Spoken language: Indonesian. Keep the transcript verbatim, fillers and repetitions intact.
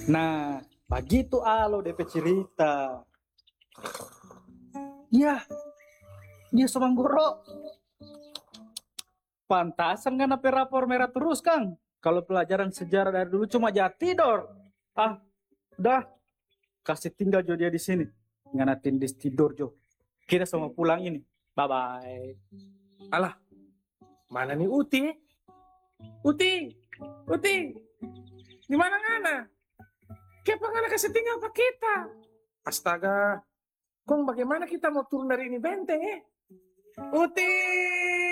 Nah, begitu alo D P cerita. Iya, dia Somang Goro. Pantasan kan apa rapor merah terus, Kang? Kalau pelajaran sejarah dari dulu cuma jatuh tidur. Ah, udah. Kasih tinggal Jo dia di sini. Nganatin dis tidur Jo. Kita semua pulang ini. Bye-bye. Alah, mana nih Uti? Uti, Uti, di mana ngana? Kenapa ngana kasih tinggal pak kita? Astaga, kong bagaimana kita mau turun dari ini benteng eh? Uti!